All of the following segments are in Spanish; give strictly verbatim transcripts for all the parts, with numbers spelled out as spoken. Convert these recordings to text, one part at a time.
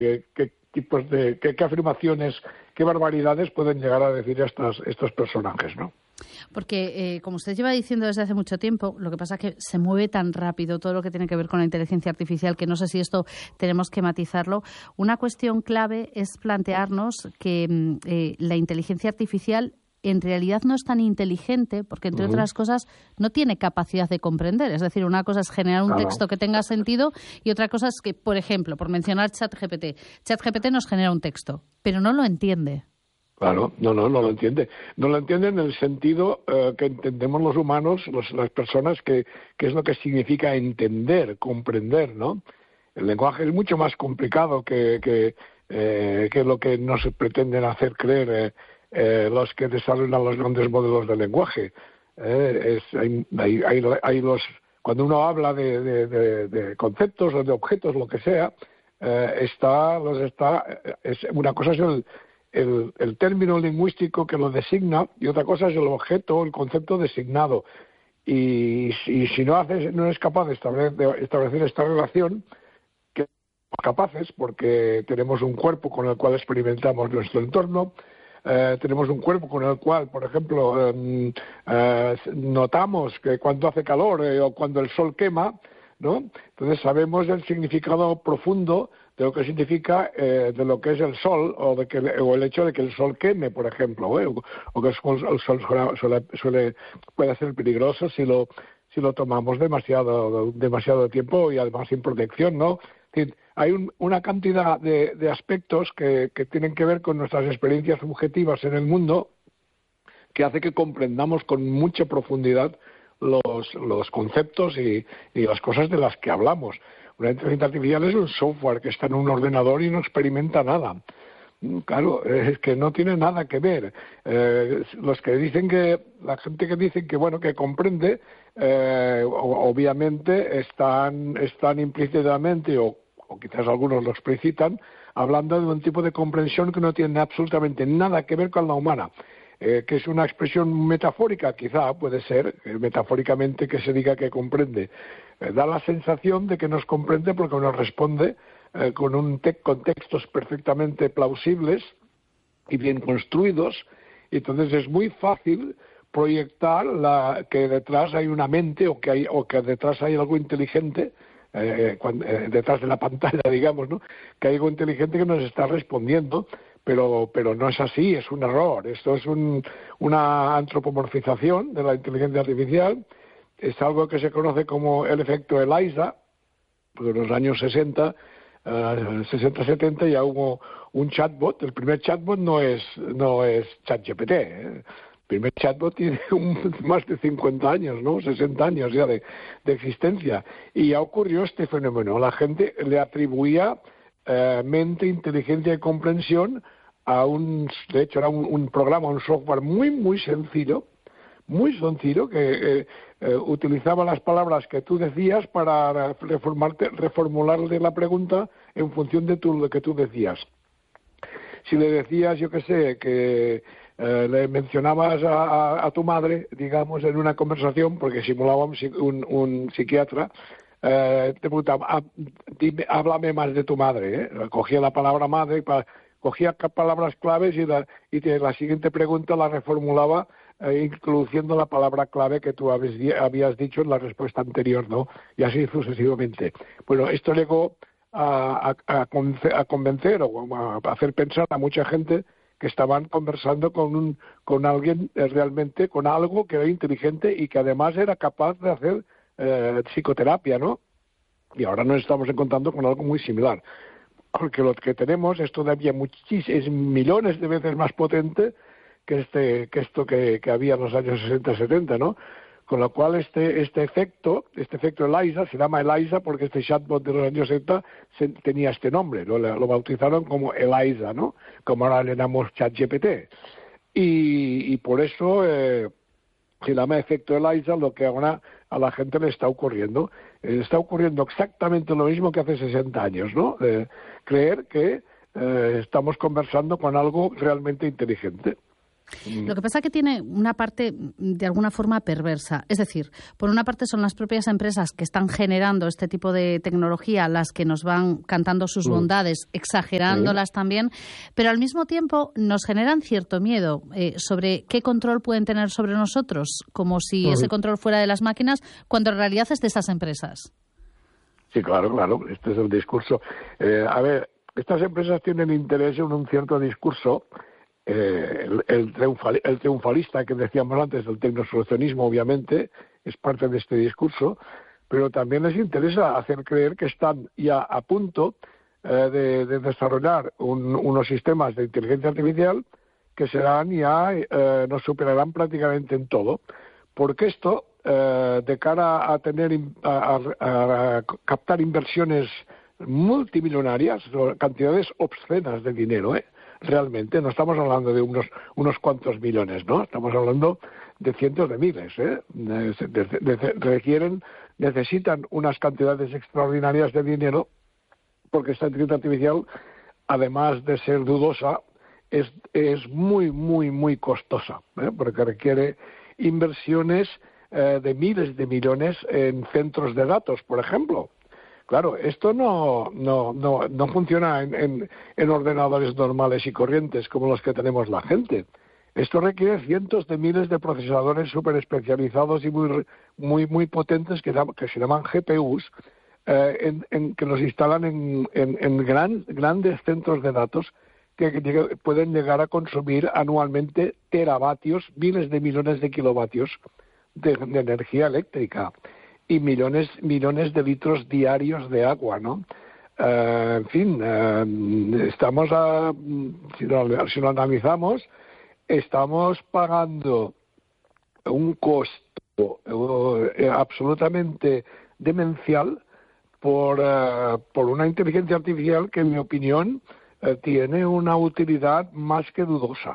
qué, qué tipos de, qué, qué afirmaciones, qué barbaridades pueden llegar a decir estas, estos personajes, ¿no? Porque, eh, como usted lleva diciendo desde hace mucho tiempo, lo que pasa es que se mueve tan rápido todo lo que tiene que ver con la inteligencia artificial que no sé si esto tenemos que matizarlo. Una cuestión clave es plantearnos que eh, la inteligencia artificial en realidad no es tan inteligente porque, entre uh-huh. otras cosas, no tiene capacidad de comprender. Es decir, una cosa es generar un claro. texto que tenga sentido y otra cosa es que, por ejemplo, por mencionar ChatGPT, ChatGPT nos genera un texto, pero no lo entiende. Claro, no, no, no lo entiende. No lo entiende en el sentido eh, que entendemos los humanos, los, las personas, que, que es lo que significa entender, comprender, ¿no? El lenguaje es mucho más complicado que, que, eh, que lo que nos pretenden hacer creer eh, eh, los que desarrollan los grandes modelos de lenguaje. Eh, es, hay, hay, hay, hay los, cuando uno habla de, de, de, de conceptos o de objetos, lo que sea, eh, está, los está, es, una cosa es el El, el término lingüístico que lo designa y otra cosa es el objeto, el concepto designado. Y, y si no haces, no eres capaz de establecer, de establecer esta relación, que somos capaces porque tenemos un cuerpo con el cual experimentamos nuestro entorno, eh, tenemos un cuerpo con el cual, por ejemplo, eh, eh, notamos que cuando hace calor eh, o cuando el sol quema, ¿no? Entonces sabemos el significado profundo de lo que significa eh, de lo que es el sol o de que o el hecho de que el sol queme, por ejemplo, ¿eh? o, o que el sol, el sol suele, suele, puede ser peligroso si lo si lo tomamos demasiado demasiado tiempo y además sin protección, ¿no? Es decir, hay un, una cantidad de, de aspectos que, que tienen que ver con nuestras experiencias subjetivas en el mundo que hace que comprendamos con mucha profundidad los, los conceptos y, y las cosas de las que hablamos. Una inteligencia artificial es un software que está en un ordenador y no experimenta nada. Claro, es que no tiene nada que ver. Eh, los que dicen que, la gente que dice que bueno, que comprende, eh, obviamente están, están implícitamente, o, o quizás algunos lo explicitan, hablando de un tipo de comprensión que no tiene absolutamente nada que ver con la humana. Eh, que es una expresión metafórica, quizá puede ser, eh, metafóricamente que se diga que comprende. Eh, da la sensación de que nos comprende porque nos responde eh, con, un te- con textos perfectamente plausibles y bien construidos, y entonces es muy fácil proyectar la, que detrás hay una mente o que, hay, o que detrás hay algo inteligente, eh, cuando, eh, detrás de la pantalla, digamos, ¿no? Que hay algo inteligente que nos está respondiendo. Pero, pero no es así, es un error. Esto es un, una antropomorfización de la inteligencia artificial. Es algo que se conoce como el efecto Eliza. Pues en los años sesenta, uh, sesenta setenta ya hubo un chatbot. El primer chatbot no es, no es ChatGPT, ¿eh? El primer chatbot tiene un, más de cincuenta años, ¿no? sesenta años ya de, de existencia. Y ya ocurrió este fenómeno. La gente le atribuía Eh, mente, inteligencia y comprensión a un, de hecho era un, un programa, un software muy muy sencillo, muy sencillo que eh, eh, utilizaba las palabras que tú decías para reformarte, reformularle la pregunta en función de tu, lo que tú decías. Si le decías, yo qué sé, que eh, le mencionabas a, a, a tu madre, digamos, en una conversación, porque simulaba un, un, un psiquiatra. Eh, te preguntaba, ah, dime, háblame más de tu madre, ¿eh? Cogía la palabra madre, pa, cogía palabras claves y, la, y te, la siguiente pregunta la reformulaba eh, introduciendo la palabra clave que tú habías, habías dicho en la respuesta anterior, ¿no? Y así sucesivamente. Bueno, esto llegó a, a, a convencer o a hacer pensar a mucha gente que estaban conversando con un, con alguien eh, realmente, con algo que era inteligente y que además era capaz de hacer Eh, psicoterapia, ¿no? Y ahora nos estamos encontrando con algo muy similar, porque lo que tenemos es todavía muchísimos, es millones de veces más potente que este, que esto que, que había en los años sesenta setenta, ¿no? Con lo cual este, este efecto, este efecto Eliza, se llama Eliza porque este chatbot de los años sesenta se, tenía este nombre, lo, lo bautizaron como Eliza, ¿no? Como ahora le llamamos ChatGPT. Y, y por eso eh, se llama efecto Eliza, lo que ahora a la gente le está ocurriendo. Eh, está ocurriendo exactamente lo mismo que hace sesenta años, ¿no? Eh, creer que eh, estamos conversando con algo realmente inteligente. Lo que pasa es que tiene una parte de alguna forma perversa. Es decir, por una parte son las propias empresas que están generando este tipo de tecnología las que nos van cantando sus bondades, exagerándolas sí. también, pero al mismo tiempo nos generan cierto miedo eh, sobre qué control pueden tener sobre nosotros, como si uh-huh. ese control fuera de las máquinas, cuando en realidad es de esas empresas. Sí, claro, claro. Este es el discurso. Eh, a ver, estas empresas tienen interés en un cierto discurso. Eh, el, el, triunfal, el triunfalista que decíamos antes del tecnosolucionismo, obviamente, es parte de este discurso, pero también les interesa hacer creer que están ya a punto eh, de, de desarrollar un, unos sistemas de inteligencia artificial que serán ya, eh, nos superarán prácticamente en todo, porque esto, eh, de cara a tener, a, a, a captar inversiones multimillonarias, cantidades obscenas de dinero, ¿eh? Realmente no estamos hablando de unos unos cuantos millones, ¿no? Estamos hablando de cientos de miles, ¿eh? De, de, de, de, requieren, necesitan unas cantidades extraordinarias de dinero porque esta inteligencia artificial, además de ser dudosa, es, es muy, muy, muy costosa, ¿eh? Porque requiere inversiones eh, de miles de millones en centros de datos, por ejemplo. Claro, esto no no no, no funciona en, en, en ordenadores normales y corrientes como los que tenemos la gente. Esto requiere cientos de miles de procesadores súper especializados y muy muy muy potentes que, que se llaman G P Us, eh, en, en, que los instalan en, en, en gran, grandes centros de datos que, que pueden llegar a consumir anualmente teravatios, miles de millones de kilovatios de, de energía eléctrica. Y millones, millones de litros diarios de agua, ¿no? Eh, en fin, eh, estamos, a, si, lo, si lo analizamos, estamos pagando un costo eh, absolutamente demencial por, eh, por una inteligencia artificial que, en mi opinión, eh, tiene una utilidad más que dudosa.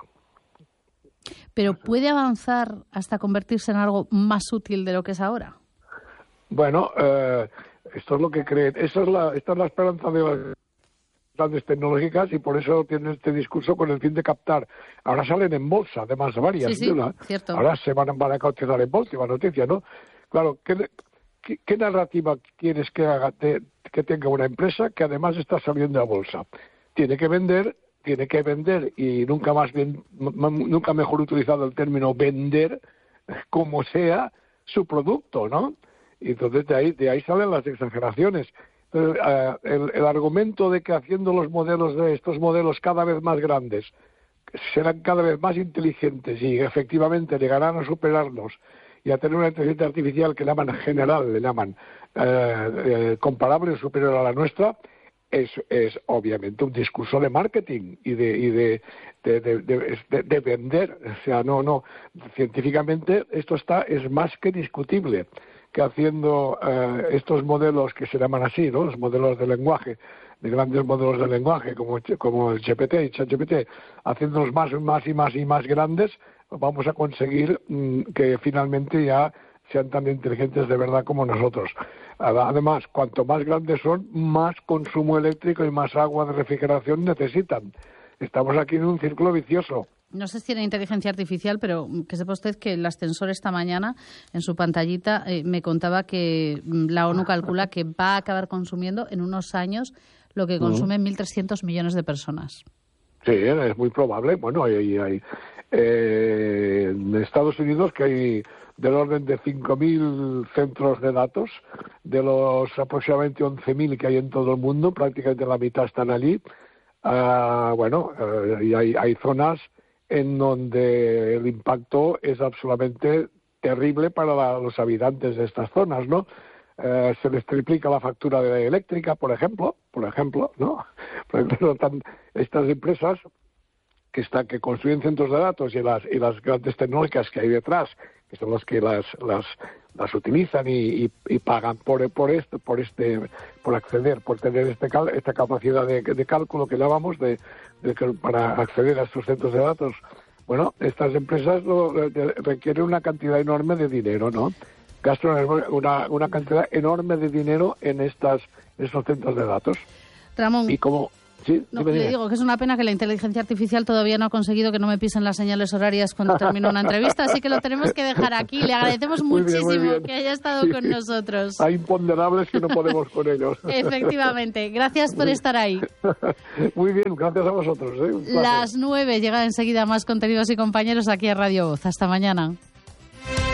¿Pero puede avanzar hasta convertirse en algo más útil de lo que es ahora? Bueno, eh, esto es lo que creen. Esa es la, esta es la esperanza de las grandes tecnológicas y por eso tienen este discurso con el fin de captar. Ahora salen en bolsa, además varias. Sí, sí, ¿no? cierto. Ahora se van, van a cotizar en bolsa, última noticia, ¿no? Claro, ¿qué, qué, qué narrativa quieres que haga de, que tenga una empresa que además está saliendo a bolsa? Tiene que vender, tiene que vender y nunca más bien, nunca mejor utilizado el término vender, como sea su producto, ¿no? Y entonces de ahí, de ahí salen las exageraciones. Entonces, uh, el, el argumento de que haciendo los modelos de estos modelos cada vez más grandes serán cada vez más inteligentes y efectivamente llegarán a superarnos y a tener una inteligencia artificial que llaman general, le llaman uh, uh, comparable o superior a la nuestra, es, es obviamente un discurso de marketing y de y de de, de, de, de, de vender. O sea, no, no, científicamente esto está es más que discutible. Que haciendo eh, estos modelos que se llaman así, ¿no? Los modelos de lenguaje, de grandes modelos de lenguaje como, como el G P T y ChatGPT, haciéndolos más y más y más y más grandes, vamos a conseguir mmm, que finalmente ya sean tan inteligentes de verdad como nosotros. Además, cuanto más grandes son, más consumo eléctrico y más agua de refrigeración necesitan. Estamos aquí en un círculo vicioso. No sé si tiene inteligencia artificial, pero que sepa usted que el ascensor esta mañana, en su pantallita, eh, me contaba que la ONU calcula que va a acabar consumiendo en unos años lo que consumen mil trescientos millones de personas. Sí, es muy probable. Bueno, hay, hay eh, en Estados Unidos que hay del orden de cinco mil centros de datos, de los aproximadamente once mil que hay en todo el mundo, prácticamente la mitad están allí. Uh, bueno, uh, y hay, hay zonas en donde el impacto es absolutamente terrible para la, los habitantes de estas zonas, ¿no? Eh, se les triplica la factura de eléctrica, por ejemplo, por ejemplo, ¿no? Por ejemplo, están estas empresas que están que construyen centros de datos y las y las grandes tecnológicas que hay detrás, que son las que las las las utilizan y, y, y pagan por por esto, por este, por acceder, por tener este cal, esta capacidad de, de cálculo que llamamos de, de para acceder a estos centros de datos. Bueno, estas empresas lo, de, requieren una cantidad enorme de dinero, ¿no? Gastan una una cantidad enorme de dinero en estas estos centros de datos. Ramón. Y como Sí, no, dime, le dime. digo que es una pena que la inteligencia artificial todavía no ha conseguido que no me pisen las señales horarias cuando termino una entrevista, así que lo tenemos que dejar aquí. Le agradecemos Muy bien, muchísimo muy bien. que haya estado Sí. con nosotros. Hay imponderables que no podemos con ellos. Efectivamente. Gracias por estar ahí. Muy bien, gracias a vosotros. ¿eh? Un placer. Las nueve llega enseguida más contenidos y compañeros aquí a Radio Voz. Hasta mañana.